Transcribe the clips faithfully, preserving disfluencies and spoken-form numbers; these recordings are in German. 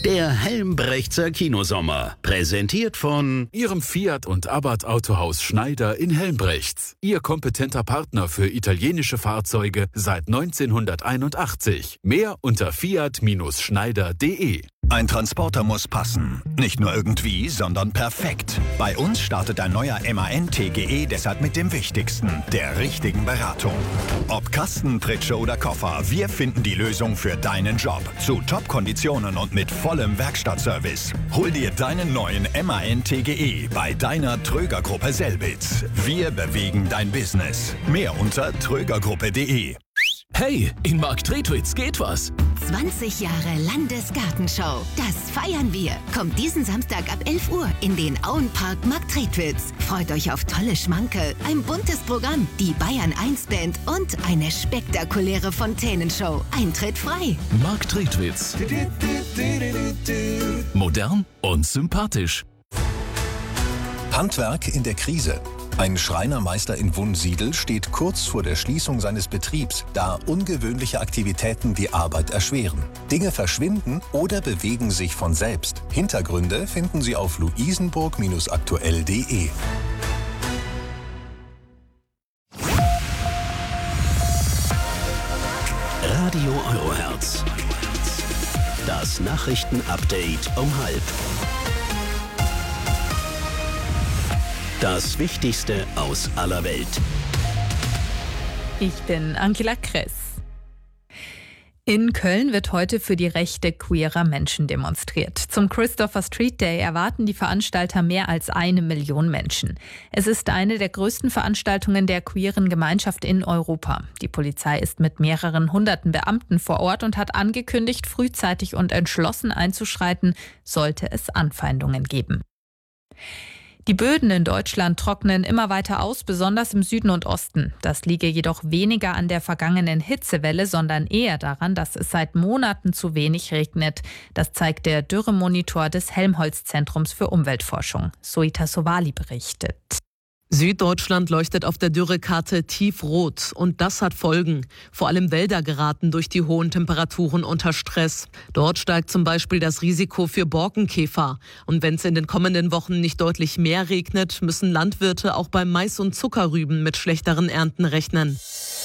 Der Helmbrechtser Kinosommer, präsentiert von Ihrem Fiat und Abarth Autohaus Schneider in Helmbrechts. Ihr kompetenter Partner für italienische Fahrzeuge seit neunzehnhunderteinundachtzig. Mehr unter fiat Schneider punkt de. Ein Transporter muss passen. Nicht nur irgendwie, sondern perfekt. Bei uns startet ein neuer M A N T G E deshalb mit dem Wichtigsten, der richtigen Beratung. Ob Kasten, Pritsche oder Koffer, wir finden die Lösung für deinen Job. Zu Top-Konditionen und mit vollem Werkstattservice. Hol dir deinen neuen M A N T G E bei deiner Tröger-Gruppe Selbitz. Wir bewegen dein Business. Mehr unter trögergruppe punkt de. Hey, in Marktredwitz geht was. zwanzig Jahre Landesgartenschau. Das feiern wir. Kommt diesen Samstag ab elf Uhr in den Auenpark Marktredwitz. Freut euch auf tolle Schmankerl, ein buntes Programm, die Bayern eins Band und eine spektakuläre Fontänenshow. Eintritt frei. Marktredwitz. Modern und sympathisch. Handwerk in der Krise. Ein Schreinermeister in Wunsiedel steht kurz vor der Schließung seines Betriebs, da ungewöhnliche Aktivitäten die Arbeit erschweren. Dinge verschwinden oder bewegen sich von selbst. Hintergründe finden Sie auf luisenburg aktuell punkt de. Radio Eurohertz. Das Nachrichtenupdate um halb. Das Wichtigste aus aller Welt. Ich bin Angela Kress. In Köln wird heute für die Rechte queerer Menschen demonstriert. Zum Christopher Street Day erwarten die Veranstalter mehr als eine Million Menschen. Es ist eine der größten Veranstaltungen der queeren Gemeinschaft in Europa. Die Polizei ist mit mehreren hunderten Beamten vor Ort und hat angekündigt, frühzeitig und entschlossen einzuschreiten, sollte es Anfeindungen geben. Die Böden in Deutschland trocknen immer weiter aus, besonders im Süden und Osten. Das liege jedoch weniger an der vergangenen Hitzewelle, sondern eher daran, dass es seit Monaten zu wenig regnet. Das zeigt der Dürremonitor des Helmholtz-Zentrums für Umweltforschung. Soita Sowali berichtet. Süddeutschland leuchtet auf der Dürrekarte tiefrot und das hat Folgen. Vor allem Wälder geraten durch die hohen Temperaturen unter Stress. Dort steigt zum Beispiel das Risiko für Borkenkäfer. Und wenn es in den kommenden Wochen nicht deutlich mehr regnet, müssen Landwirte auch beim Mais und Zuckerrüben mit schlechteren Ernten rechnen.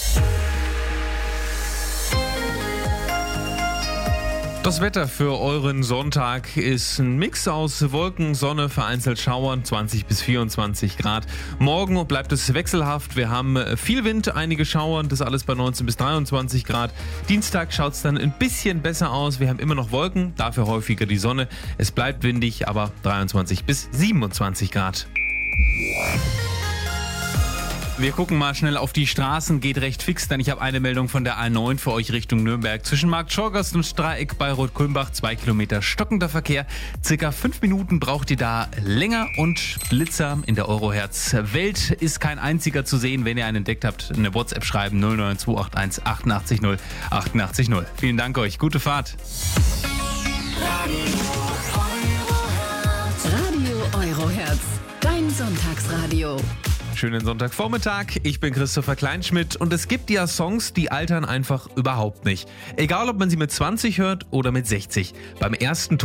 Das Wetter für euren Sonntag ist ein Mix aus Wolken, Sonne, vereinzelt Schauern, zwanzig bis vierundzwanzig Grad. Morgen bleibt es wechselhaft. Wir haben viel Wind, einige Schauern, das alles bei neunzehn bis dreiundzwanzig Grad. Dienstag schaut es dann ein bisschen besser aus. Wir haben immer noch Wolken, dafür häufiger die Sonne. Es bleibt windig, aber dreiundzwanzig bis siebenundzwanzig Grad. Wir gucken mal schnell auf die Straßen, geht recht fix, denn ich habe eine Meldung von der A neun für euch Richtung Nürnberg. Zwischen Markt Schorgast und Dreieck bei Rot-Kulmbach, zwei Kilometer stockender Verkehr. Circa fünf Minuten braucht ihr da länger und Blitzer in der Eurohertz-Welt ist kein einziger zu sehen. Wenn ihr einen entdeckt habt, eine WhatsApp schreiben null neun zwei acht eins achtundachtzig null achtundachtzig null. Vielen Dank euch, gute Fahrt. Radio Eurohertz, dein Sonntagsradio. Schönen Sonntagvormittag, ich bin Christopher Kleinschmidt und es gibt ja Songs, die altern einfach überhaupt nicht. Egal, ob man sie mit zwanzig hört oder mit sechzig. Beim ersten